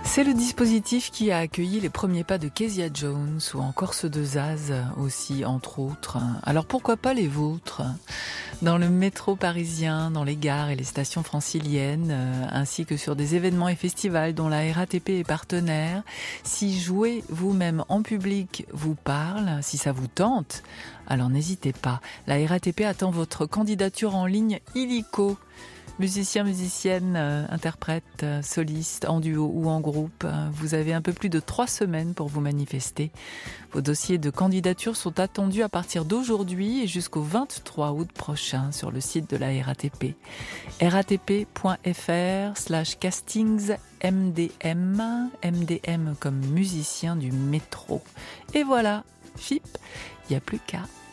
C'est le dispositif qui a accueilli les premiers pas de Kezia Jones ou encore ceux de Zaz aussi, entre autres. Alors pourquoi pas les vôtres ? Dans le métro parisien, dans les gares et les stations franciliennes, ainsi que sur des événements et festivals dont la RATP est partenaire. Si jouer vous-même en public vous parle, si ça vous tente, alors n'hésitez pas. La RATP attend votre candidature en ligne illico. Musiciens, musiciennes, interprètes, solistes, en duo ou en groupe, vous avez un peu plus de 3 semaines pour vous manifester. Vos dossiers de candidature sont attendus à partir d'aujourd'hui et jusqu'au 23 août prochain sur le site de la RATP. ratp.fr/castingsmdm, MDM comme musicien du métro. Et voilà, FIP, il n'y a plus qu'à.